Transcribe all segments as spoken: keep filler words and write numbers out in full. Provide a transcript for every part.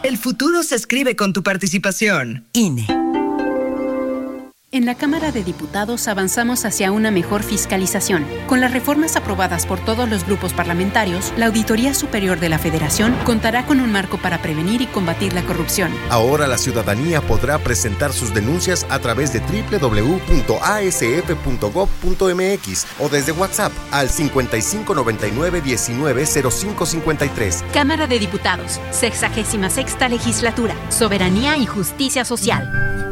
El futuro se escribe con tu participación. I N E. En la Cámara de Diputados avanzamos hacia una mejor fiscalización. Con las reformas aprobadas por todos los grupos parlamentarios, la Auditoría Superior de la Federación contará con un marco para prevenir y combatir la corrupción. Ahora la ciudadanía podrá presentar sus denuncias a través de doble u doble u doble u punto a s f punto gob punto m x o desde WhatsApp al cincuenta y cinco noventa y nueve diecinueve cero cinco cincuenta y tres. Cámara de Diputados, sexagésima sexta Legislatura, Soberanía y Justicia Social.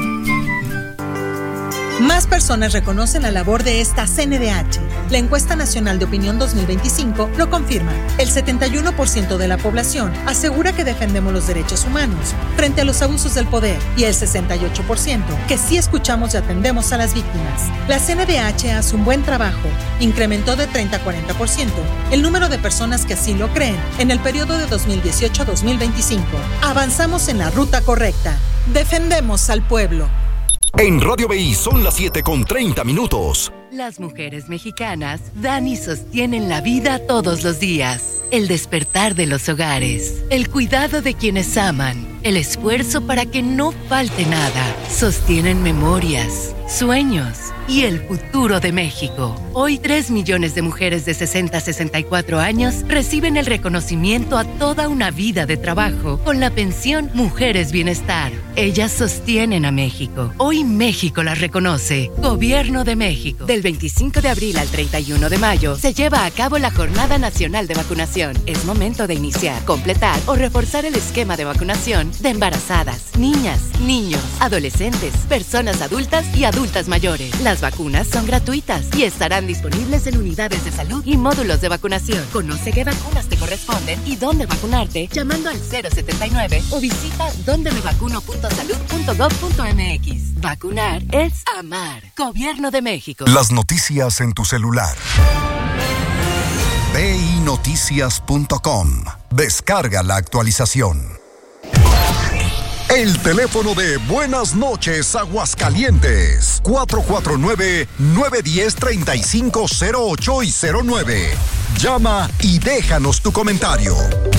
Más personas reconocen la labor de esta C N D H. La Encuesta Nacional de Opinión dos mil veinticinco lo confirma. El setenta y uno por ciento de la población asegura que defendemos los derechos humanos frente a los abusos del poder y el sesenta y ocho por ciento que sí escuchamos y atendemos a las víctimas. La C N D H hace un buen trabajo. Incrementó de treinta a cuarenta por ciento el número de personas que así lo creen en el periodo de dos mil dieciocho a dos mil veinticinco. Avanzamos en la ruta correcta. Defendemos al pueblo. En Radio B I son las siete con treinta minutos. Las mujeres mexicanas dan y sostienen la vida todos los días. El despertar de los hogares, el cuidado de quienes aman, el esfuerzo para que no falte nada. Sostienen memorias, sueños y el futuro de México. Hoy, tres millones de mujeres de sesenta a sesenta y cuatro años reciben el reconocimiento a toda una vida de trabajo con la pensión Mujeres Bienestar. Ellas sostienen a México. Hoy México las reconoce. Gobierno de México. Del veinticinco de abril al treinta y uno de mayo se lleva a cabo la Jornada Nacional de Vacunación. Es momento de iniciar, completar o reforzar el esquema de vacunación de embarazadas, niñas, niños, adolescentes, personas adultas y adultas mayores. Las vacunas son gratuitas y estarán disponibles en unidades de salud y módulos de vacunación. Conoce qué vacunas te corresponden y dónde vacunarte llamando al cero setenta y nueve o visita donde me vacuno punto salud punto gob punto m x. Vacunar es amar. Gobierno de México. Las noticias en tu celular. B I noticias punto com. Descarga la actualización. El teléfono de Buenas Noches Aguascalientes, cuatro cuatro nueve, nueve uno cero, tres cinco cero ocho y cero nueve. Llama y déjanos tu comentario.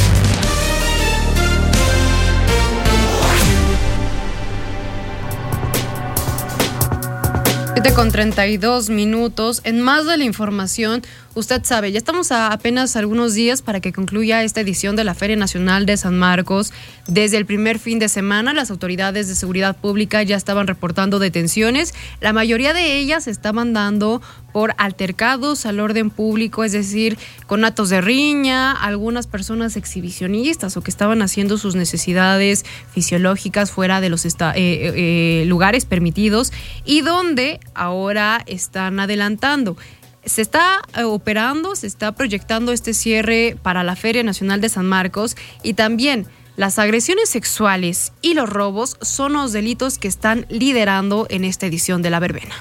siete con treinta y dos minutos. En más de la información, usted sabe, ya estamos a apenas algunos días para que concluya esta edición de la Feria Nacional de San Marcos. Desde el primer fin de semana, las autoridades de seguridad pública ya estaban reportando detenciones. La mayoría de ellas estaban dando por altercados al orden público, es decir, con actos de riña, algunas personas exhibicionistas o que estaban haciendo sus necesidades fisiológicas fuera de los esta- eh, eh, lugares permitidos y donde ahora están adelantando. Se está operando, se está proyectando este cierre para la Feria Nacional de San Marcos y también las agresiones sexuales y los robos son los delitos que están liderando en esta edición de la verbena.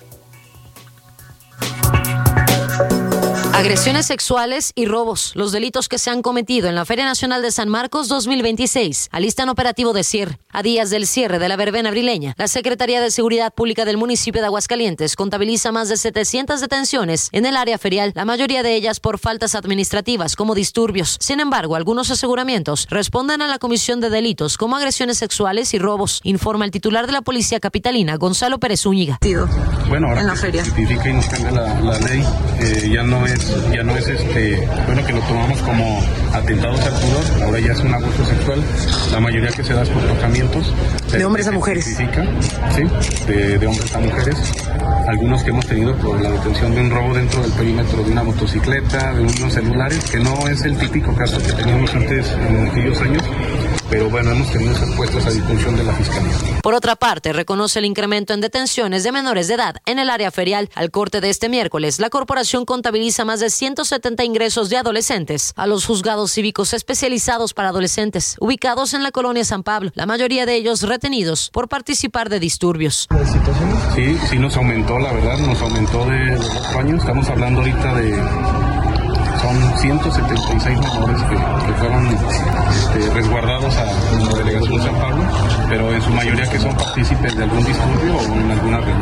Agresiones sexuales y robos, los delitos que se han cometido en la Feria Nacional de San Marcos dos mil veintiséis. Alistan operativo de cierre. A días del cierre de la verbena abrileña, la Secretaría de Seguridad Pública del municipio de Aguascalientes contabiliza más de setecientas detenciones en el área ferial, la mayoría de ellas por faltas administrativas como disturbios. Sin embargo, algunos aseguramientos responden a la comisión de delitos como agresiones sexuales y robos, informa el titular de la Policía Capitalina, Gonzalo Pérez Zúñiga. Bueno, ahora en la que feria se tipifica y nos cambia la, la ley, eh, ya no es ya no es este bueno que lo tomamos como atentados al pudor, ahora ya es un abuso sexual, la mayoría que se da es por tocamientos de hombres a mujeres, sí, de, de hombres a mujeres, algunos que hemos tenido por la detención de un robo dentro del perímetro de una motocicleta, de unos celulares, que no es el típico caso que teníamos antes en aquellos años, pero bueno, hemos tenido esas puestas a disposición de la Fiscalía. Por otra parte, reconoce el incremento en detenciones de menores de edad en el área ferial. Al corte de este miércoles, la corporación contabiliza más de ciento setenta ingresos de adolescentes a los juzgados cívicos especializados para adolescentes, ubicados en la colonia San Pablo, la mayoría de ellos retenidos por participar de disturbios. Sí, sí nos aumentó, la verdad, nos aumentó de, de ocho años, estamos hablando ahorita de... Son ciento setenta y seis menores que, que fueron este, resguardados a la delegación de San Pablo, pero en su mayoría que son partícipes de algún disturbio o en alguna reunión.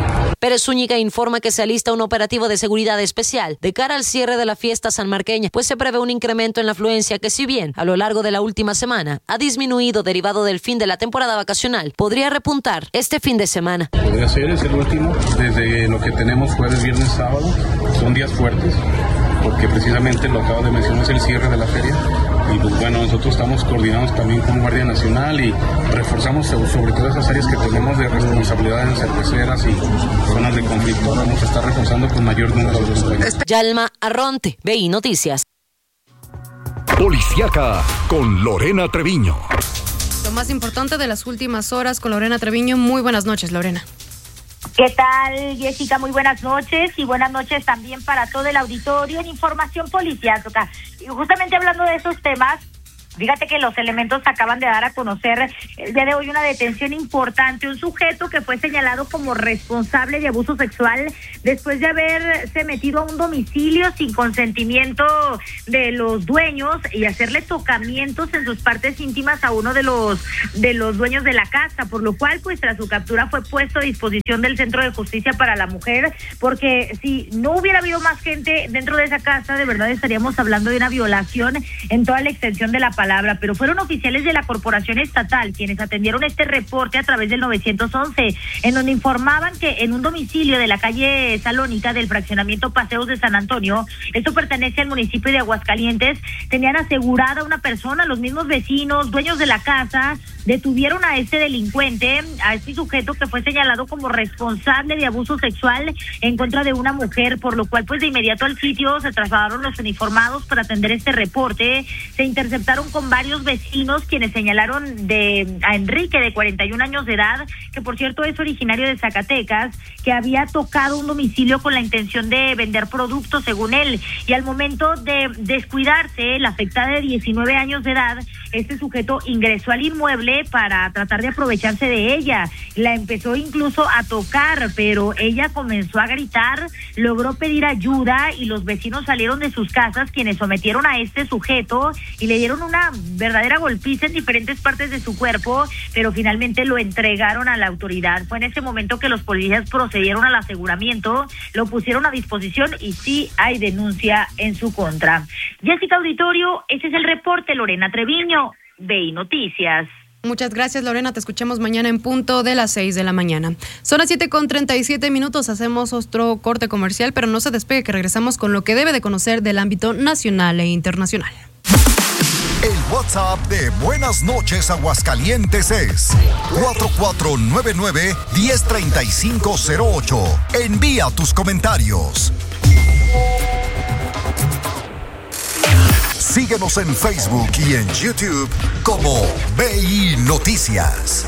Pérez Zúñiga informa que se alista un operativo de seguridad especial de cara al cierre de la fiesta sanmarqueña, pues se prevé un incremento en la afluencia que, si bien a lo largo de la última semana ha disminuido derivado del fin de la temporada vacacional, podría repuntar este fin de semana. Podría ser, es el último, desde lo que tenemos jueves, viernes, sábado, son días fuertes, porque precisamente lo acabo de mencionar, es el cierre de la feria. Y pues bueno, nosotros estamos coordinados también con Guardia Nacional y reforzamos sobre todas esas áreas que tenemos de responsabilidad en cerveceras y zonas de conflicto. Vamos a estar reforzando con mayor número de usuarios. Yalma Arronte, B I Noticias. Policiaca con Lorena Treviño. Lo más importante de las últimas horas con Lorena Treviño. Muy buenas noches, Lorena. ¿Qué tal, Jessica? Muy buenas noches y buenas noches también para todo el auditorio en Información Policiaca. Y justamente hablando de esos temas, fíjate que los elementos acaban de dar a conocer el día de hoy una detención importante, un sujeto que fue señalado como responsable de abuso sexual después de haberse metido a un domicilio sin consentimiento de los dueños y hacerle tocamientos en sus partes íntimas a uno de los de los dueños de la casa, por lo cual pues tras su captura fue puesto a disposición del Centro de Justicia para la Mujer, porque si no hubiera habido más gente dentro de esa casa, de verdad estaríamos hablando de una violación en toda la extensión de la palabra, pero fueron oficiales de la Corporación Estatal quienes atendieron este reporte a través del nueve once, en donde informaban que en un domicilio de la calle Salónica del fraccionamiento Paseos de San Antonio, esto pertenece al municipio de Aguascalientes, tenían asegurada una persona, los mismos vecinos, dueños de la casa, detuvieron a este delincuente, a este sujeto que fue señalado como responsable de abuso sexual en contra de una mujer, por lo cual pues de inmediato al sitio se trasladaron los uniformados para atender este reporte. Se interceptaron con varios vecinos quienes señalaron de a Enrique, de cuarenta y un años de edad, que por cierto es originario de Zacatecas, que había tocado un domicilio con la intención de vender productos según él, y al momento de descuidarse, la afectada de diecinueve años de edad, este sujeto ingresó al inmueble para tratar de aprovecharse de ella, la empezó incluso a tocar, pero ella comenzó a gritar, logró pedir ayuda y los vecinos salieron de sus casas, quienes sometieron a este sujeto y le dieron una verdadera golpiza en diferentes partes de su cuerpo, pero finalmente lo entregaron a la autoridad. Fue en ese momento que los policías procedieron al aseguramiento, lo pusieron a disposición y sí hay denuncia en su contra. Jessica Auditorio, ese es el reporte. Lorena Treviño, B I Noticias. Muchas gracias, Lorena. Te escuchamos mañana en punto de las seis de la mañana. Son las siete con treinta y siete minutos. Hacemos otro corte comercial, pero no se despegue, que regresamos con lo que debe de conocer del ámbito nacional e internacional. El WhatsApp de Buenas Noches Aguascalientes es cuatro cuatro nueve nueve, uno cero tres cinco cero ocho. Envía tus comentarios. Síguenos en Facebook y en YouTube como B I Noticias.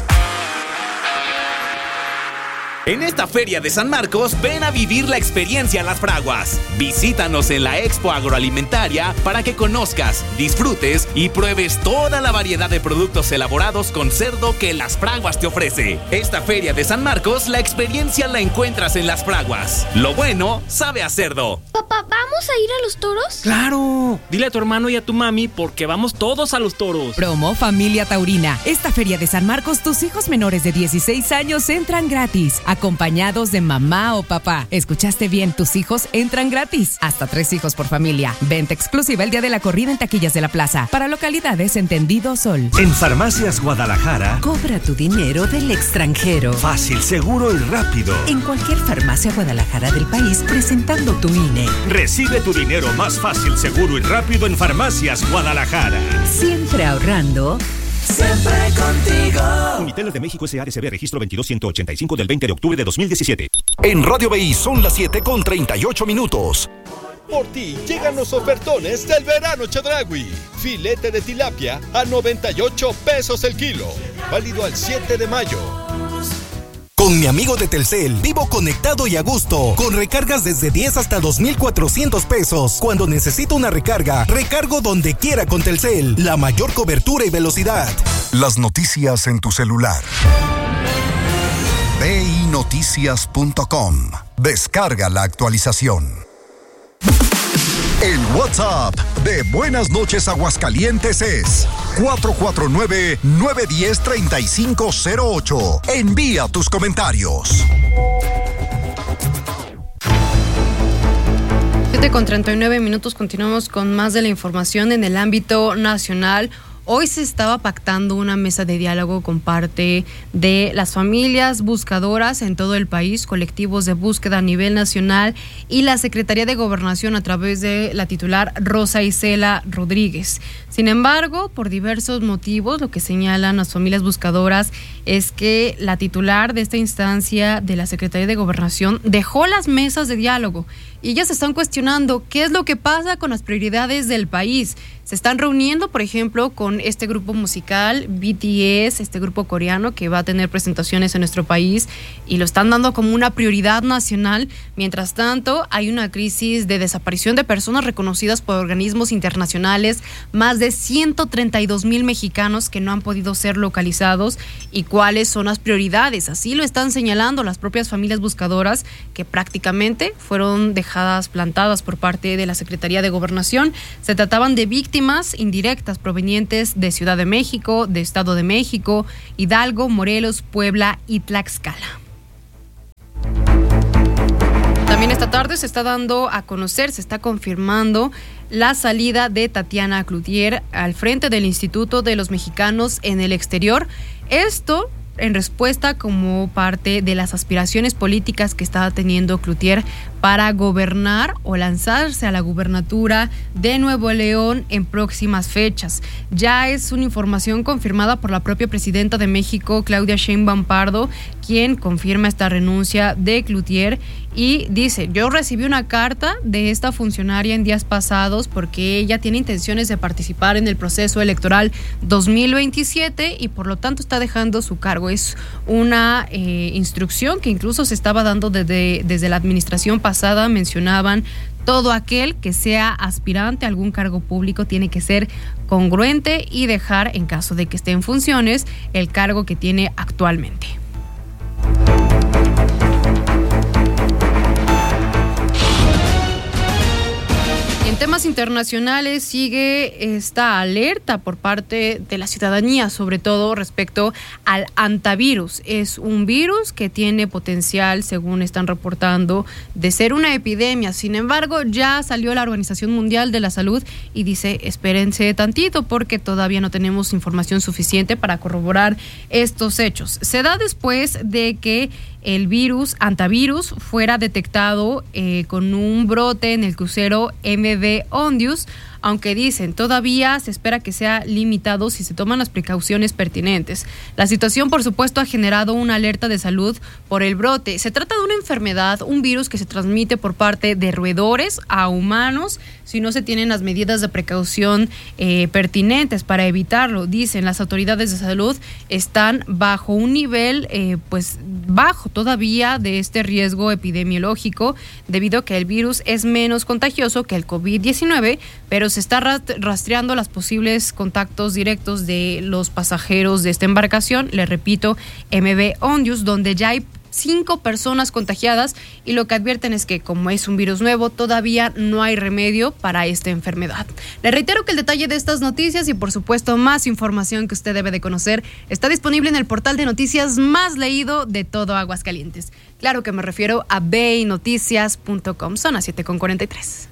En esta Feria de San Marcos, ven a vivir la experiencia Las Fraguas. Visítanos en la Expo Agroalimentaria para que conozcas, disfrutes y pruebes toda la variedad de productos elaborados con cerdo que Las Fraguas te ofrece. Esta Feria de San Marcos, la experiencia la encuentras en Las Fraguas. Lo bueno sabe a cerdo. Papá, ¿vamos a ir a los toros? ¡Claro! Dile a tu hermano y a tu mami porque vamos todos a los toros. Promo Familia Taurina. Esta Feria de San Marcos, tus hijos menores de dieciséis años entran gratis, acompañados de mamá o papá. ¿Escuchaste bien? Tus hijos entran gratis. Hasta tres hijos por familia. Venta exclusiva el día de la corrida en taquillas de la plaza. Para localidades entendido Sol. En Farmacias Guadalajara, cobra tu dinero del extranjero. Fácil, seguro y rápido. En cualquier farmacia Guadalajara del país, presentando tu I N E. Recibe tu dinero más fácil, seguro y rápido en Farmacias Guadalajara. Siempre ahorrando. Siempre contigo. Uniteles de México S A D C B registro veintidós ciento ochenta y cinco del veinte de octubre de dos mil diecisiete. En Radio B I son las siete con treinta y ocho minutos. Por ti llegan los ofertones del verano Chedraui. Filete de tilapia a noventa y ocho pesos el kilo. Válido al siete de mayo. Con mi amigo de Telcel, vivo conectado y a gusto, con recargas desde diez hasta dos mil cuatrocientos pesos. Cuando necesito una recarga, recargo donde quiera con Telcel, la mayor cobertura y velocidad. Las noticias en tu celular. B I noticias punto com. Descarga la actualización. El WhatsApp de Buenas Noches Aguascalientes es cuatro cuatro nueve, nueve uno cero, tres cinco cero ocho. Envía tus comentarios. siete con treinta y nueve minutos, continuamos con más de la información en el ámbito nacional. Hoy se estaba pactando una mesa de diálogo con parte de las familias buscadoras en todo el país, colectivos de búsqueda a nivel nacional y la Secretaría de Gobernación a través de la titular Rosa Isela Rodríguez. Sin embargo, por diversos motivos, lo que señalan las familias buscadoras es que la titular de esta instancia de la Secretaría de Gobernación dejó las mesas de diálogo y ellas se están cuestionando qué es lo que pasa con las prioridades del país. Se están reuniendo, por ejemplo, con este grupo musical B T S, este grupo coreano que va a tener presentaciones en nuestro país y lo están dando como una prioridad nacional. Mientras tanto, hay una crisis de desaparición de personas reconocidas por organismos internacionales, más de ciento treinta y dos mil mexicanos que no han podido ser localizados. ¿Y cuáles son las prioridades? Así lo están señalando las propias familias buscadoras, que prácticamente fueron dejadas plantadas por parte de la Secretaría de Gobernación. Se trataban de víctimas indirectas provenientes de Ciudad de México, de Estado de México, Hidalgo, Morelos, Puebla y Tlaxcala. También esta tarde se está dando a conocer, se está confirmando la salida de Tatiana Cloutier al frente del Instituto de los Mexicanos en el Exterior. Esto en respuesta como parte de las aspiraciones políticas que estaba teniendo Cloutier para gobernar o lanzarse a la gubernatura de Nuevo León en próximas fechas. Ya es una información confirmada por la propia presidenta de México, Claudia Sheinbaum Pardo, quien confirma esta renuncia de Cloutier y dice: yo recibí una carta de esta funcionaria en días pasados porque ella tiene intenciones de participar en el proceso electoral dos mil veintisiete y por lo tanto está dejando su cargo. Es una eh, instrucción que incluso se estaba dando desde, desde la administración pasada. Mencionaban: todo aquel que sea aspirante a algún cargo público tiene que ser congruente y dejar, en caso de que esté en funciones, el cargo que tiene actualmente. En temas internacionales sigue esta alerta por parte de la ciudadanía, sobre todo respecto al hantavirus. Es un virus que tiene potencial, según están reportando, de ser una epidemia. Sin embargo, ya salió la Organización Mundial de la Salud y dice: espérense tantito porque todavía no tenemos información suficiente para corroborar estos hechos. Se da después de que el virus, hantavirus, fuera detectado eh, con un brote en el crucero M V Ondius, aunque dicen todavía se espera que sea limitado si se toman las precauciones pertinentes. La situación, por supuesto, ha generado una alerta de salud por el brote. Se trata de una enfermedad, un virus que se transmite por parte de roedores a humanos si no se tienen las medidas de precaución eh, pertinentes para evitarlo. Dicen las autoridades de salud están bajo un nivel eh, pues bajo todavía de este riesgo epidemiológico debido a que el virus es menos contagioso que el COVID diecinueve, pero se está rastreando los posibles contactos directos de los pasajeros de esta embarcación, le repito, M V Ondius, donde ya hay cinco personas contagiadas y lo que advierten es que como es un virus nuevo, todavía no hay remedio para esta enfermedad. Le reitero que el detalle de estas noticias y por supuesto más información que usted debe de conocer está disponible en el portal de noticias más leído de todo Aguascalientes. Claro que me refiero a bey noticias punto com. Son las siete con cuarenta y tres.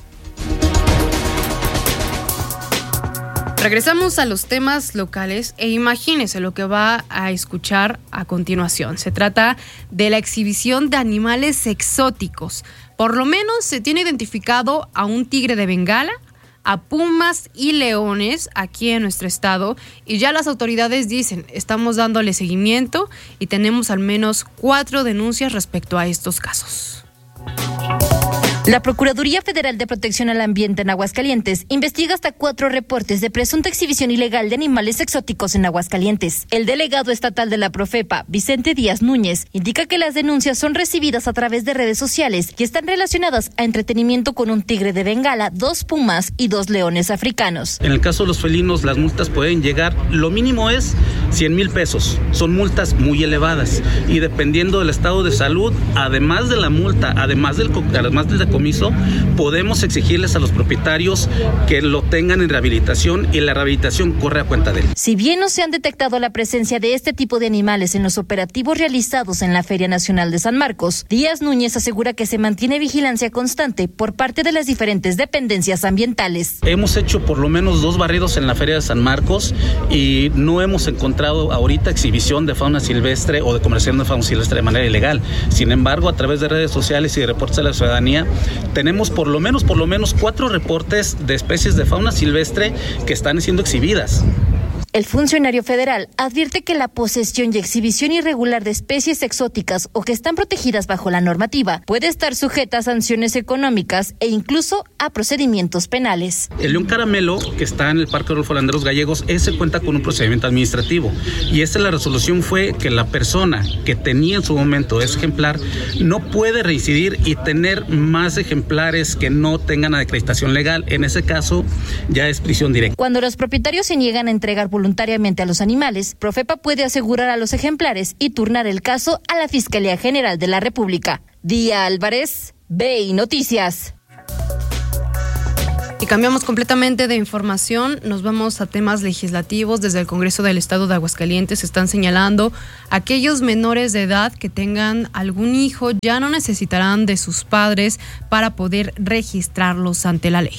Regresamos a los temas locales e imagínese lo que va a escuchar a continuación. Se trata de la exhibición de animales exóticos. Por lo menos se tiene identificado a un tigre de Bengala, a pumas y leones aquí en nuestro estado y ya las autoridades dicen, estamos dándole seguimiento y tenemos al menos cuatro denuncias respecto a estos casos. La Procuraduría Federal de Protección al Ambiente en Aguascalientes investiga hasta cuatro reportes de presunta exhibición ilegal de animales exóticos en Aguascalientes. El delegado estatal de la Profepa, Vicente Díaz Núñez, indica que las denuncias son recibidas a través de redes sociales y están relacionadas a entretenimiento con un tigre de Bengala, dos pumas y dos leones africanos. En el caso de los felinos, las multas pueden llegar, lo mínimo es cien mil pesos. Son multas muy elevadas y dependiendo del estado de salud, además de la multa, además del, además del decomiso, podemos exigirles a los propietarios que lo tengan en rehabilitación y la rehabilitación corre a cuenta de él. Si bien no se han detectado la presencia de este tipo de animales en los operativos realizados en la Feria Nacional de San Marcos, Díaz Núñez asegura que se mantiene vigilancia constante por parte de las diferentes dependencias ambientales. Hemos hecho por lo menos dos barridos en la Feria de San Marcos y no hemos encontrado ahorita exhibición de fauna silvestre o de comercialización de fauna silvestre de manera ilegal. Sin embargo, a través de redes sociales y de reportes de la ciudadanía, tenemos por lo menos, por lo menos cuatro reportes de especies de fauna silvestre que están siendo exhibidas. El funcionario federal advierte que la posesión y exhibición irregular de especies exóticas o que están protegidas bajo la normativa puede estar sujeta a sanciones económicas e incluso a procedimientos penales. El león caramelo, que está en el Parque Rodolfo Landeros Gallegos, ese cuenta con un procedimiento administrativo y esta la resolución fue que la persona que tenía en su momento ese ejemplar no puede reincidir y tener más ejemplares que no tengan acreditación legal. En ese caso ya es prisión directa. Cuando los propietarios se niegan a entregar voluntariamente a los animales, Profepa puede asegurar a los ejemplares y turnar el caso a la Fiscalía General de la República. Día Álvarez, B I Noticias. Y cambiamos completamente de información, nos vamos a temas legislativos. Desde el Congreso del Estado de Aguascalientes están señalando aquellos menores de edad que tengan algún hijo ya no necesitarán de sus padres para poder registrarlos ante la ley.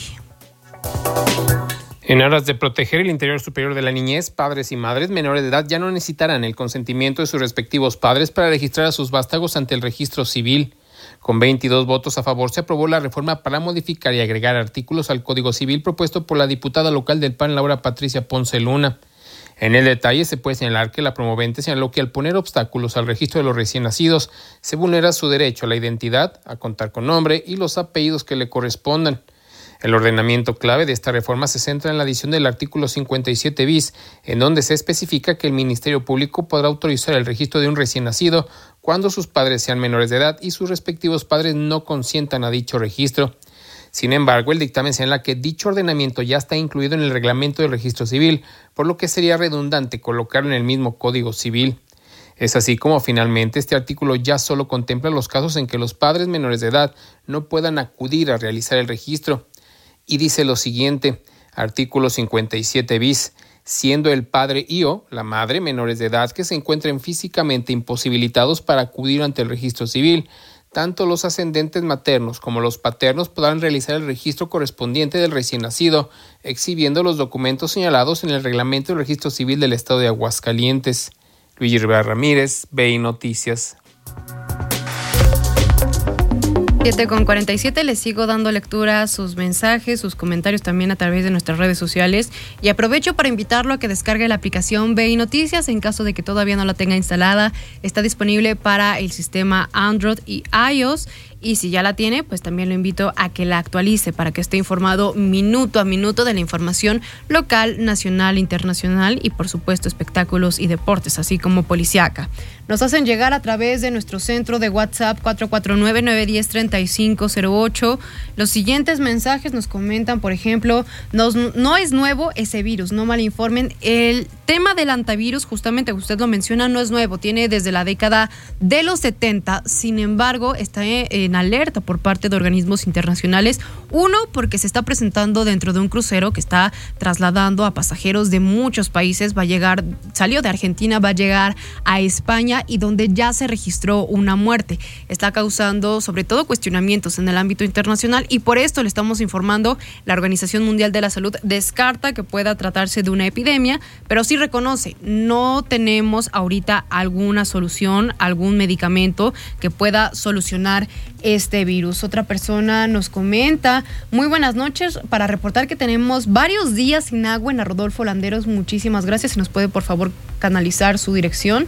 En aras de proteger el interior superior de la niñez, padres y madres menores de edad ya no necesitarán el consentimiento de sus respectivos padres para registrar a sus vástagos ante el registro civil. Con veintidós votos a favor se aprobó la reforma para modificar y agregar artículos al Código Civil propuesto por la diputada local del P A N, Laura Patricia Ponce Luna. En el detalle se puede señalar que la promovente señaló que al poner obstáculos al registro de los recién nacidos se vulnera su derecho a la identidad, a contar con nombre y los apellidos que le correspondan. El ordenamiento clave de esta reforma se centra en la adición del artículo cincuenta y siete bis, en donde se especifica que el Ministerio Público podrá autorizar el registro de un recién nacido cuando sus padres sean menores de edad y sus respectivos padres no consientan a dicho registro. Sin embargo, el dictamen señala que dicho ordenamiento ya está incluido en el reglamento del registro civil, por lo que sería redundante colocarlo en el mismo Código Civil. Es así como finalmente este artículo ya solo contempla los casos en que los padres menores de edad no puedan acudir a realizar el registro. Y dice lo siguiente, artículo cincuenta y siete bis, siendo el padre y o la madre menores de edad que se encuentren físicamente imposibilitados para acudir ante el registro civil, tanto los ascendentes maternos como los paternos podrán realizar el registro correspondiente del recién nacido, exhibiendo los documentos señalados en el reglamento del registro civil del estado de Aguascalientes. Luigi Rivera Ramírez, B I Noticias. siete con cuarenta y siete, les sigo dando lectura a sus mensajes, sus comentarios también a través de nuestras redes sociales y aprovecho para invitarlo a que descargue la aplicación B I Noticias en caso de que todavía no la tenga instalada. Está disponible para el sistema Android y iOS y si ya la tiene, pues también lo invito a que la actualice para que esté informado minuto a minuto de la información local, nacional, internacional y por supuesto espectáculos y deportes, así como policíaca. Nos hacen llegar a través de nuestro centro de WhatsApp cuatro cuatro nueve, nueve uno cero, tres cinco cero ocho. Los siguientes mensajes nos comentan, por ejemplo, nos, no es nuevo ese virus, no malinformen. El tema del antivirus, justamente usted lo menciona, no es nuevo, tiene desde la década de los setenta, sin embargo, está en alerta por parte de organismos internacionales. Uno, porque se está presentando dentro de un crucero que está trasladando a pasajeros de muchos países, va a llegar, salió de Argentina, va a llegar a España y donde ya se registró una muerte. Está causando sobre todo cuestionamientos en el ámbito internacional y por esto le estamos informando, la Organización Mundial de la Salud descarta que pueda tratarse de una epidemia, pero sí reconoce, no tenemos ahorita alguna solución, algún medicamento que pueda solucionar este virus. Otra persona nos comenta, muy buenas noches, para reportar que tenemos varios días sin agua en la Rodolfo Landeros, muchísimas gracias, si nos puede por favor canalizar su dirección.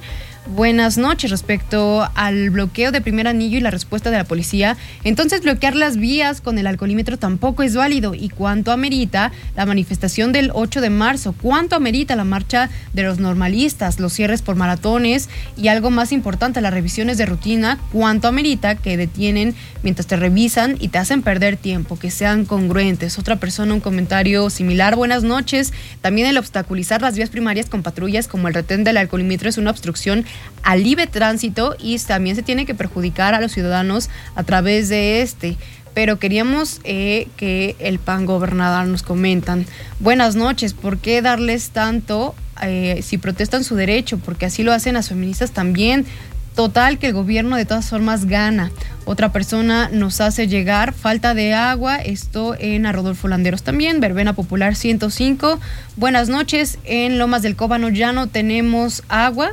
buenas noches. Respecto al bloqueo de primer anillo y la respuesta de la policía, entonces bloquear las vías con el alcoholímetro tampoco es válido. ¿Y cuánto amerita la manifestación del ocho de marzo? ¿Cuánto amerita la marcha de los normalistas, los cierres por maratones y algo más importante, las revisiones de rutina? ¿Cuánto amerita que detienen mientras te revisan y te hacen perder tiempo? Que sean congruentes. Otra persona, un comentario similar. Buenas noches. También el obstaculizar las vías primarias con patrullas como el retén del alcoholímetro es una obstrucción al libre tránsito y también se tiene que perjudicar a los ciudadanos a través de este. Pero queríamos eh, que el P A N gobernador nos comentan. Buenas noches, ¿por qué darles tanto eh, si protestan su derecho? Porque así lo hacen las feministas también. Total, que el gobierno de todas formas gana. Otra persona nos hace llegar falta de agua, esto en a Rodolfo Landeros también, Verbena Popular ciento cinco. Buenas noches, en Lomas del Cóbano ya no tenemos agua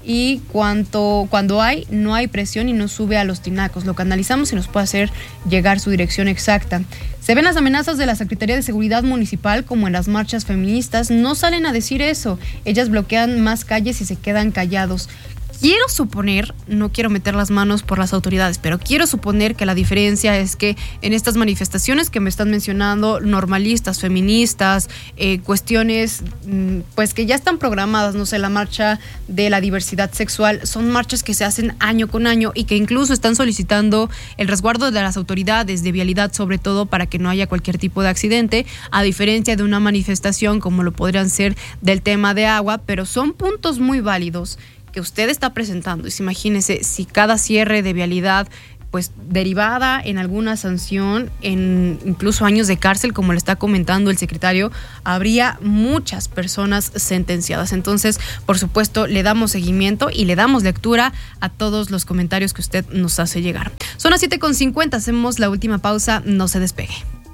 y cuanto, cuando hay, no hay presión y no sube a los tinacos. Lo canalizamos y nos puede hacer llegar su dirección exacta. Se ven las amenazas de la Secretaría de Seguridad Municipal como en las marchas feministas. No salen a decir eso. Ellas bloquean más calles y se quedan callados. Quiero suponer, no quiero meter las manos por las autoridades, pero quiero suponer que la diferencia es que en estas manifestaciones que me están mencionando, normalistas, feministas, eh, cuestiones pues que ya están programadas, no sé, la marcha de la diversidad sexual, son marchas que se hacen año con año y que incluso están solicitando el resguardo de las autoridades de vialidad, sobre todo para que no haya cualquier tipo de accidente, a diferencia de una manifestación como lo podrían ser del tema de agua, pero son puntos muy válidos que usted está presentando. Y imagínese, si cada cierre de vialidad pues derivada en alguna sanción, en incluso años de cárcel, como le está comentando el secretario, habría muchas personas sentenciadas. Entonces, por supuesto, le damos seguimiento y le damos lectura a todos los comentarios que usted nos hace llegar. Son las siete con cincuenta, hacemos la última pausa, no se despegue.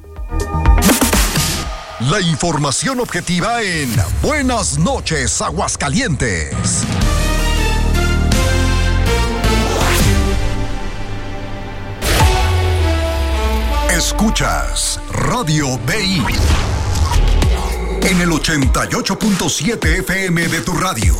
La información objetiva en Buenas noches, Aguascalientes. Escuchas Radio B I en el ochenta y ocho punto siete F M de tu radio.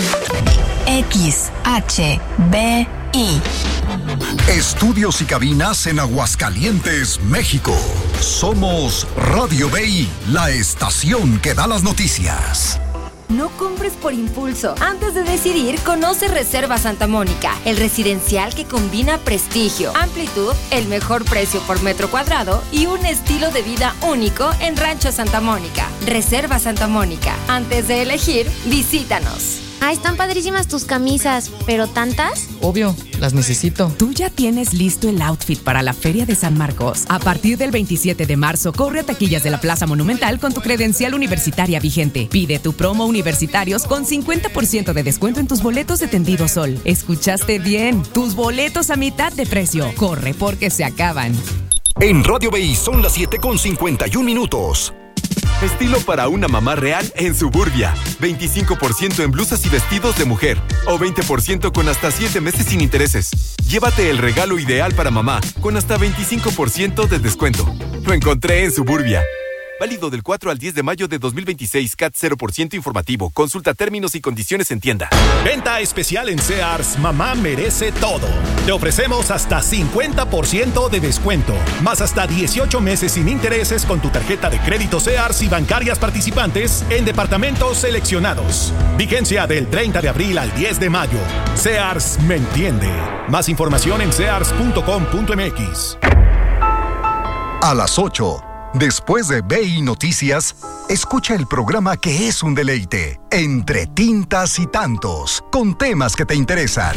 X H B I. Estudios y cabinas en Aguascalientes, México. Somos Radio B I, la estación que da las noticias. No compres por impulso. Antes de decidir, conoce Reserva Santa Mónica, el residencial que combina prestigio, amplitud, el mejor precio por metro cuadrado y un estilo de vida único en Rancho Santa Mónica. Reserva Santa Mónica. Antes de elegir, visítanos. Ah, están padrísimas tus camisas, ¿pero tantas? Obvio, las necesito. Tú ya tienes listo el outfit para la Feria de San Marcos. A partir del veintisiete de marzo, corre a taquillas de la Plaza Monumental con tu credencial universitaria vigente. Pide tu promo universitarios con cincuenta por ciento de descuento en tus boletos de Tendido Sol. ¿Escuchaste bien? Tus boletos a mitad de precio. Corre porque se acaban. En Radio B I son las siete con cincuenta y un minutos. Estilo para una mamá real en Suburbia. veinticinco por ciento en blusas y vestidos de mujer. O veinte por ciento con hasta siete meses sin intereses. Llévate el regalo ideal para mamá con hasta veinticinco por ciento de descuento. Lo encontré en Suburbia. Válido del cuatro al diez de mayo de dos mil veintiséis. C A T cero por ciento informativo. Consulta términos y condiciones en tienda. Venta especial en Sears. Mamá merece todo. Te ofrecemos hasta cincuenta por ciento de descuento. Más hasta dieciocho meses sin intereses con tu tarjeta de crédito Sears y bancarias participantes en departamentos seleccionados. Vigencia del treinta de abril al diez de mayo. Sears me entiende. Más información en sears punto com punto m x. A las ocho. Después de B I Noticias, escucha el programa que es un deleite, Entre Tintas y Tantos, con temas que te interesan.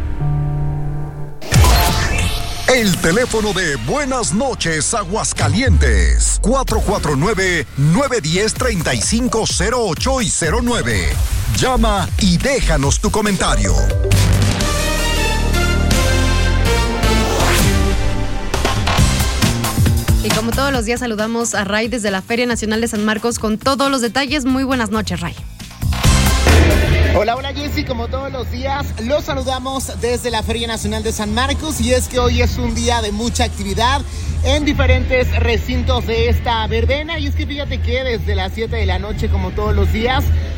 El teléfono de Buenas noches, Aguascalientes, cuatro cuatro nueve, nueve uno cero, tres cinco cero ocho y cero nueve. Llama y déjanos tu comentario. Y como todos los días saludamos a Ray desde la Feria Nacional de San Marcos con todos los detalles. Muy buenas noches, Ray. Hola, hola Jessy, como todos los días, los saludamos desde la Feria Nacional de San Marcos y es que hoy es un día de mucha actividad en diferentes recintos de esta verbena y es que fíjate que desde las siete de la noche, como todos los días,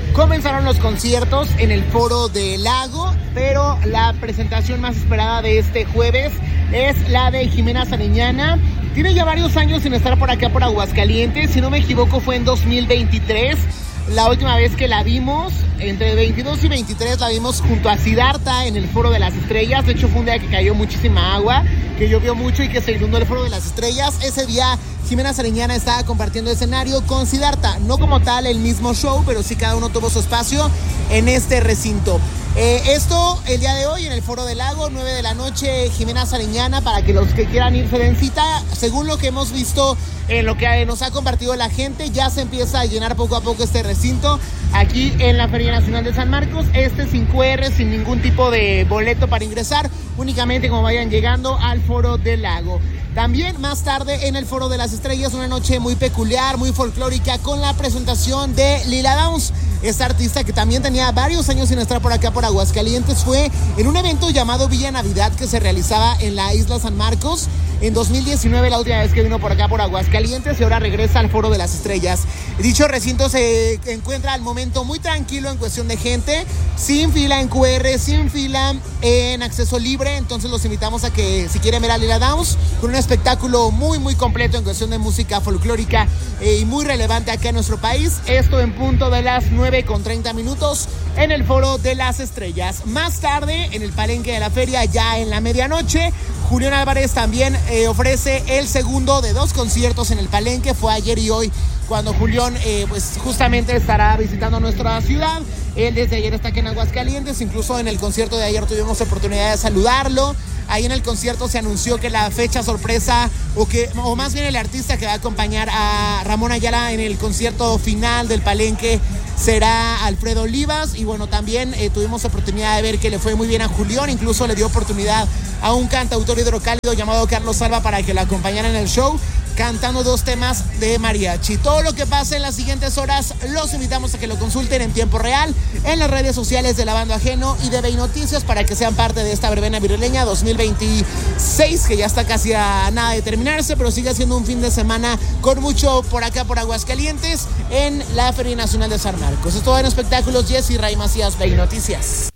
comenzaron los conciertos en el Foro del Lago, pero la presentación más esperada de este jueves es la de Jimena Sariñana. Tiene ya varios años sin estar por acá por Aguascalientes, si no me equivoco fue en dos mil veintitrés. La última vez que la vimos, entre veintidós y veintitrés, la vimos junto a Siddhartha en el Foro de las Estrellas. De hecho, fue un día que cayó muchísima agua, que llovió mucho y que se inundó el Foro de las Estrellas. Ese día, Jimena Sariñana estaba compartiendo escenario con Siddhartha. No como tal el mismo show, pero sí cada uno tuvo su espacio en este recinto. Eh, esto el día de hoy en el Foro del Lago, nueve de la noche, Jimena Sariñana, para que los que quieran ir se den cita. Según lo que hemos visto en lo que nos ha compartido la gente, ya se empieza a llenar poco a poco este recinto aquí en la Feria Nacional de San Marcos. Este sin cu erre, sin ningún tipo de boleto para ingresar, únicamente como vayan llegando al Foro del Lago. También más tarde en el Foro de las Estrellas, una noche muy peculiar, muy folclórica, con la presentación de Lila Downs. Esta artista que también tenía varios años sin estar por acá por Aguascalientes fue en un evento llamado Villa Navidad que se realizaba en la isla San Marcos en dos mil diecinueve, la última vez que vino por acá por Aguascalientes, y ahora regresa al Foro de las Estrellas. Dicho recinto se encuentra al momento muy tranquilo en cuestión de gente, sin fila en cu erre, sin fila en acceso libre. Entonces los invitamos a que, si quieren ver a Lila Downs, con un espectáculo muy muy completo en cuestión de música folclórica eh, y muy relevante acá en nuestro país. Esto en punto de las nueve con treinta minutos en el Foro de las Estrellas. Más tarde en el palenque de la feria, ya en la medianoche, Julián Álvarez también eh, ofrece el segundo de dos conciertos en el palenque. Fue ayer y hoy cuando Julián eh, pues justamente estará visitando nuestra ciudad. Él desde ayer está aquí en Aguascalientes, incluso en el concierto de ayer tuvimos oportunidad de saludarlo. Ahí en el concierto se anunció que la fecha sorpresa, o que o más bien el artista que va a acompañar a Ramón Ayala en el concierto final del palenque, será Alfredo Olivas. Y bueno, también eh, tuvimos oportunidad de ver que le fue muy bien a Julián, incluso le dio oportunidad a un cantautor hidrocálido llamado Carlos Salva para que lo acompañara en el show, cantando dos temas de mariachi. Todo lo que pase en las siguientes horas los invitamos a que lo consulten en tiempo real en las redes sociales de Lavando Ajeno y de B I Noticias, para que sean parte de esta verbena virreña dos mil veintiséis, que ya está casi a nada de terminarse, pero sigue siendo un fin de semana con mucho por acá por Aguascalientes en la Feria Nacional de San Marcos. Esto en espectáculos. Jessy, Ray Macías, B I Noticias.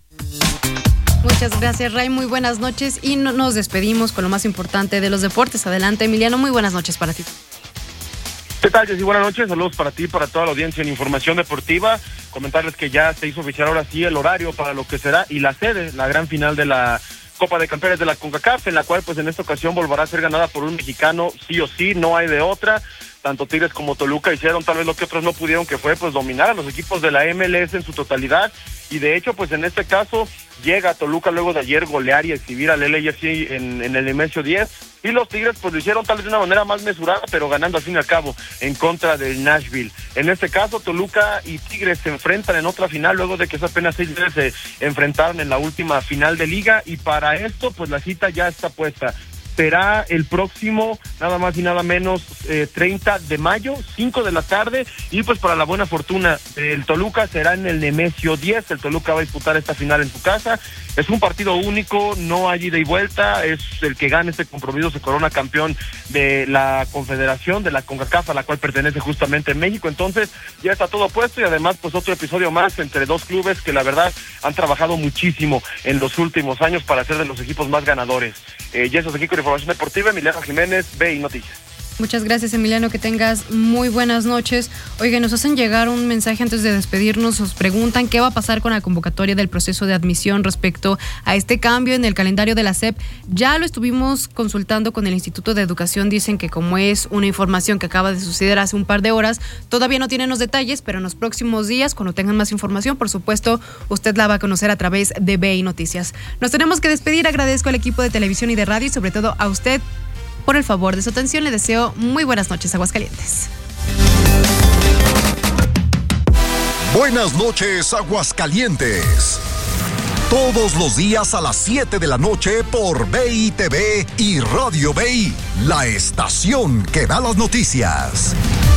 Muchas gracias, Ray. Muy buenas noches y no, nos despedimos con lo más importante de los deportes. Adelante, Emiliano. Muy buenas noches para ti. ¿Qué tal, Jessy? Buenas noches. Saludos para ti, para toda la audiencia en Información Deportiva. Comentarles que ya se hizo oficial ahora sí el horario para lo que será y la sede, la gran final de la Copa de Campeones de la CONCACAF, en la cual pues en esta ocasión volverá a ser ganada por un mexicano sí o sí, no hay de otra. Tanto Tigres como Toluca hicieron tal vez lo que otros no pudieron, que fue pues dominar a los equipos de la M L S en su totalidad, y de hecho pues en este caso llega Toluca luego de ayer golear y exhibir al L A F C en, en el Nemesio diez, y los Tigres pues lo hicieron tal vez de una manera más mesurada, pero ganando al fin y al cabo en contra del Nashville. En este caso Toluca y Tigres se enfrentan en otra final luego de que hace apenas seis veces se enfrentaron en la última final de liga, y para esto pues la cita ya está puesta. Será el próximo, nada más y nada menos, eh, treinta de mayo, cinco de la tarde, y pues para la buena fortuna el Toluca será en el Nemesio diez. El Toluca va a disputar esta final en su casa. Es un partido único, no hay ida y vuelta, es el que gane este compromiso se corona campeón de la Confederación, de la CONCACAF, a la cual pertenece justamente México. Entonces ya está todo puesto, y además pues otro episodio más entre dos clubes que la verdad han trabajado muchísimo en los últimos años para ser de los equipos más ganadores. Eh, y eso es aquí con Información Deportiva. Emiliano Jiménez, B I Noticias. Muchas gracias, Emiliano, que tengas muy buenas noches. Oigan, nos hacen llegar un mensaje antes de despedirnos, nos preguntan qué va a pasar con la convocatoria del proceso de admisión respecto a este cambio en el calendario de la S E P. Ya lo estuvimos consultando con el Instituto de Educación, dicen que como es una información que acaba de suceder hace un par de horas, todavía no tienen los detalles, pero en los próximos días, cuando tengan más información, por supuesto, usted la va a conocer a través de B I Noticias. Nos tenemos que despedir, agradezco al equipo de televisión y de radio y sobre todo a usted por el favor de su atención. Le deseo muy buenas noches, Aguascalientes. Buenas noches, Aguascalientes. Todos los días a las siete de la noche por B I T V y Radio B I, la estación que da las noticias.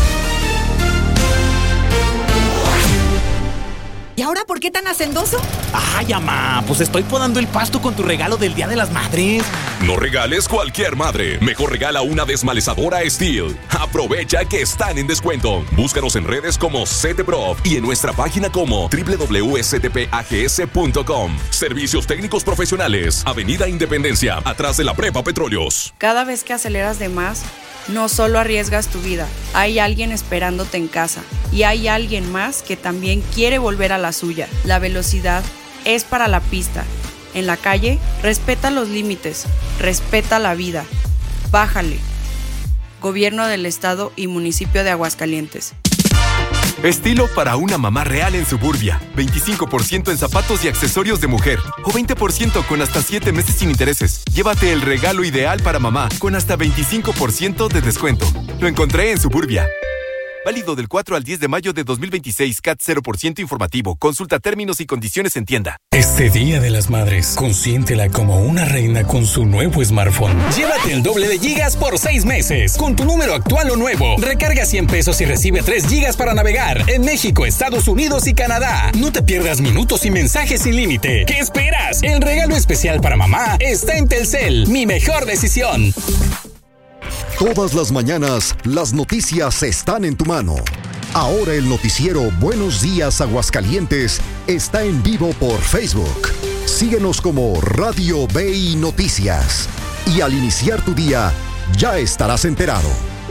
¿Y ahora por qué tan hacendoso? Ay, mamá, pues estoy podando el pasto con tu regalo del Día de las Madres. No regales cualquier madre. Mejor regala una desmalezadora Steel. Aprovecha que están en descuento. Búscanos en redes como CETEPROF y en nuestra página como doble u doble u doble u punto s t p a g s punto com. Servicios técnicos profesionales. Avenida Independencia, atrás de la Prepa Petróleos. Cada vez que aceleras de más, no solo arriesgas tu vida, hay alguien esperándote en casa y hay alguien más que también quiere volver a la suya. La velocidad es para la pista. En la calle, respeta los límites, respeta la vida. Bájale. Gobierno del Estado y Municipio de Aguascalientes. Estilo para una mamá real en Suburbia. veinticinco por ciento en zapatos y accesorios de mujer. O veinte por ciento con hasta siete meses sin intereses. Llévate el regalo ideal para mamá con hasta veinticinco por ciento de descuento. Lo encontré en Suburbia. Válido del cuatro al diez de mayo de dos mil veintiséis. C A T cero por ciento informativo. Consulta términos y condiciones en tienda. Este Día de las Madres, consiéntela como una reina con su nuevo smartphone. Llévate el doble de gigas por seis meses. Con tu número actual o nuevo. Recarga cien pesos y recibe tres gigas para navegar en México, Estados Unidos y Canadá. No te pierdas minutos y mensajes sin límite. ¿Qué esperas? El regalo especial para mamá está en Telcel. Mi mejor decisión. Todas las mañanas, las noticias están en tu mano. Ahora el noticiero Buenos Días Aguascalientes está en vivo por Facebook. Síguenos como Radio B I Noticias. Y al iniciar tu día, ya estarás enterado.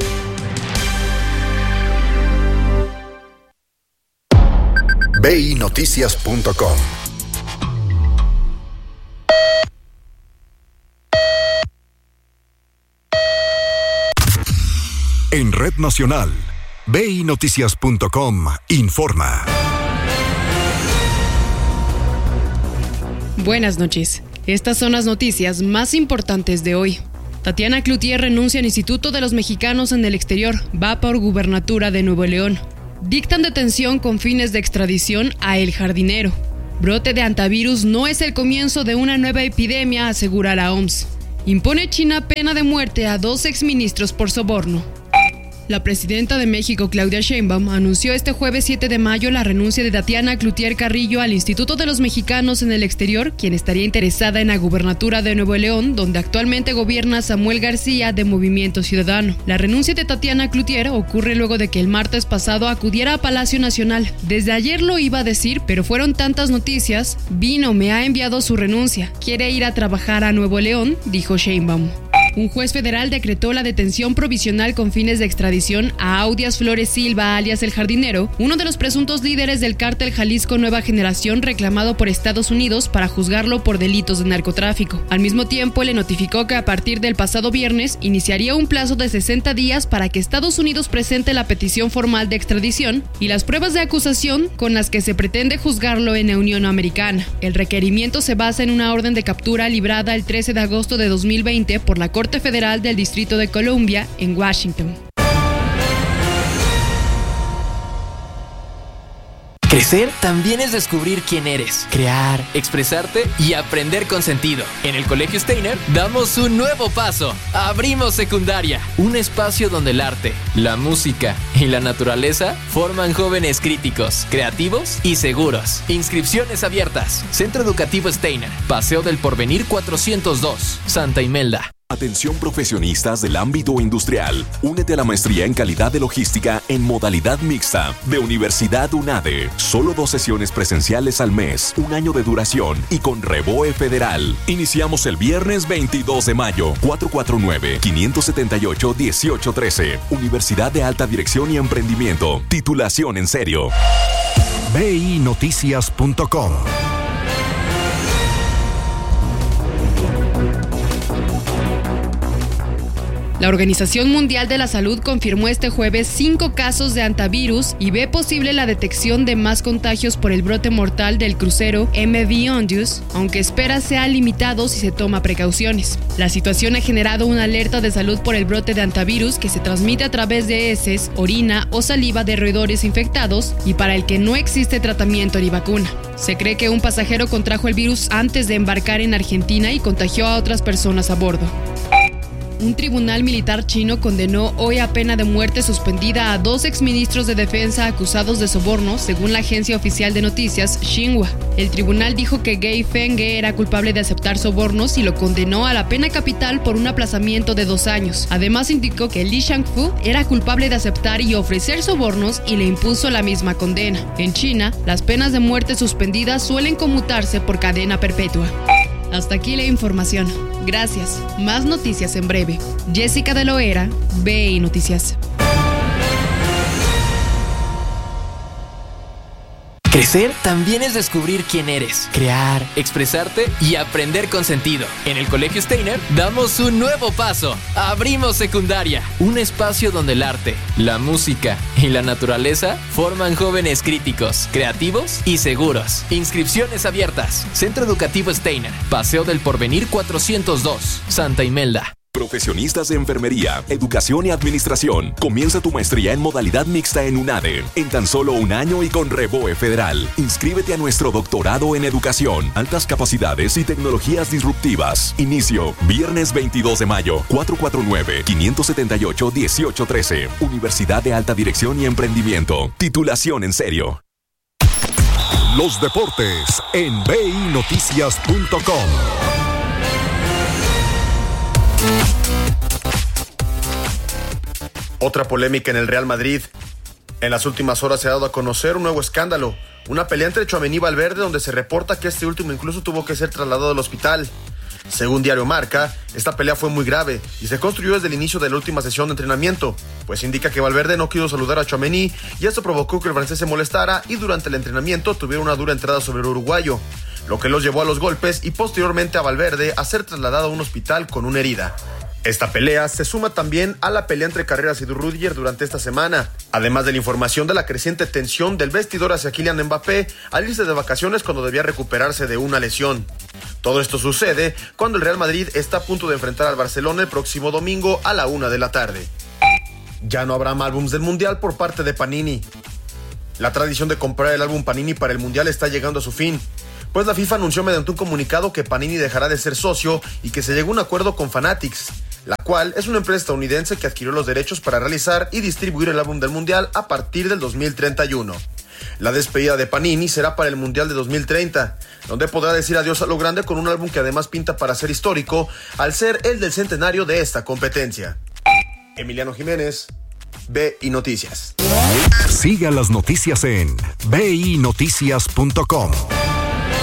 B I noticias punto com. En Red Nacional, B I noticias punto com informa. Buenas noches. Estas son las noticias más importantes de hoy. Tatiana Cloutier renuncia al Instituto de los Mexicanos en el Exterior. Va por gubernatura de Nuevo León. Dictan detención con fines de extradición a El Jardinero. Brote de antivirus no es el comienzo de una nueva epidemia, asegura la O M S. Impone China pena de muerte a dos exministros por soborno. La presidenta de México, Claudia Sheinbaum, anunció este jueves siete de mayo la renuncia de Tatiana Cloutier Carrillo al Instituto de los Mexicanos en el Exterior, quien estaría interesada en la gubernatura de Nuevo León, donde actualmente gobierna Samuel García de Movimiento Ciudadano. La renuncia de Tatiana Cloutier ocurre luego de que el martes pasado acudiera a Palacio Nacional. Desde ayer lo iba a decir, pero fueron tantas noticias. Vino, me ha enviado su renuncia. Quiere ir a trabajar a Nuevo León, dijo Sheinbaum. Un juez federal decretó la detención provisional con fines de extradición a Audias Flores Silva, alias El Jardinero, uno de los presuntos líderes del cártel Jalisco Nueva Generación reclamado por Estados Unidos para juzgarlo por delitos de narcotráfico. Al mismo tiempo, le notificó que a partir del pasado viernes iniciaría un plazo de sesenta días para que Estados Unidos presente la petición formal de extradición y las pruebas de acusación con las que se pretende juzgarlo en la Unión Americana. El requerimiento se basa en una orden de captura librada el trece de agosto de dos mil veinte por la Corte Federal del Distrito de Columbia en Washington. Crecer también es descubrir quién eres, crear, expresarte y aprender con sentido. En el Colegio Steiner damos un nuevo paso. Abrimos secundaria, un espacio donde el arte, la música y la naturaleza forman jóvenes críticos, creativos y seguros. Inscripciones abiertas. Centro Educativo Steiner, Paseo del Porvenir cuatrocientos dos, Santa Imelda. Atención profesionistas del ámbito industrial. Únete a la maestría en calidad de logística en modalidad mixta de Universidad UNADE. Solo dos sesiones presenciales al mes, un año de duración y con reboe federal. Iniciamos el viernes veintidós de mayo. cuatro cuatro nueve, cinco siete ocho, uno ocho uno tres. Universidad de Alta Dirección y Emprendimiento. Titulación en serio. B I noticias punto com. La Organización Mundial de la Salud confirmó este jueves cinco casos de antivirus y ve posible la detección de más contagios por el brote mortal del crucero M V Ondas, aunque espera sea limitado si se toma precauciones. La situación ha generado una alerta de salud por el brote de antivirus que se transmite a través de heces, orina o saliva de roedores infectados y para el que no existe tratamiento ni vacuna. Se cree que un pasajero contrajo el virus antes de embarcar en Argentina y contagió a otras personas a bordo. Un tribunal militar chino condenó hoy a pena de muerte suspendida a dos exministros de defensa acusados de soborno, según la agencia oficial de noticias Xinhua. El tribunal dijo que Gei Fenghe era culpable de aceptar sobornos y lo condenó a la pena capital por un aplazamiento de dos años. Además, indicó que Li Shangfu era culpable de aceptar y ofrecer sobornos y le impuso la misma condena. En China, las penas de muerte suspendidas suelen conmutarse por cadena perpetua. Hasta aquí la información. Gracias. Más noticias en breve. Jessica de Loera, B I Noticias. Crecer también es descubrir quién eres, crear, expresarte y aprender con sentido. En el Colegio Steiner damos un nuevo paso. Abrimos secundaria, un espacio donde el arte, la música y la naturaleza forman jóvenes críticos, creativos y seguros. Inscripciones abiertas. Centro Educativo Steiner, Paseo del Porvenir cuatrocientos dos, Santa Imelda. Profesionistas de enfermería, educación y administración. Comienza tu maestría en modalidad mixta en UNADE. En tan solo un año y con REBOE Federal. Inscríbete a nuestro doctorado en educación, altas capacidades y tecnologías disruptivas. Inicio, viernes veintidós de mayo, cuatro cuatro nueve, cinco siete ocho, uno ocho uno tres. Universidad de Alta Dirección y Emprendimiento. Titulación en serio. Los deportes en B I Noticias punto com. Otra polémica en el Real Madrid. En las últimas horas se ha dado a conocer un nuevo escándalo. Una pelea entre Tchouaméni y Valverde, donde se reporta que este último incluso tuvo que ser trasladado al hospital. Según Diario Marca, esta pelea fue muy grave y se construyó desde el inicio de la última sesión de entrenamiento, pues indica que Valverde no quiso saludar a Tchouaméni y esto provocó que el francés se molestara y durante el entrenamiento tuviera una dura entrada sobre el uruguayo, lo que los llevó a los golpes y posteriormente a Valverde a ser trasladado a un hospital con una herida. Esta pelea se suma también a la pelea entre Carreras y Rüdiger durante esta semana, además de la información de la creciente tensión del vestidor hacia Kylian Mbappé al irse de vacaciones cuando debía recuperarse de una lesión. Todo esto sucede cuando el Real Madrid está a punto de enfrentar al Barcelona el próximo domingo a la una de la tarde. Ya no habrá álbums del Mundial por parte de Panini. La tradición de comprar el álbum Panini para el Mundial está llegando a su fin, pues la FIFA anunció mediante un comunicado que Panini dejará de ser socio y que se llegó a un acuerdo con Fanatics, la cual es una empresa estadounidense que adquirió los derechos para realizar y distribuir el álbum del Mundial a partir del dos mil treinta y uno. La despedida de Panini será para el Mundial de dos mil treinta, donde podrá decir adiós a lo grande con un álbum que además pinta para ser histórico, al ser el del centenario de esta competencia. Emiliano Jiménez, B I Noticias. Siga las noticias en B I Noticias punto com.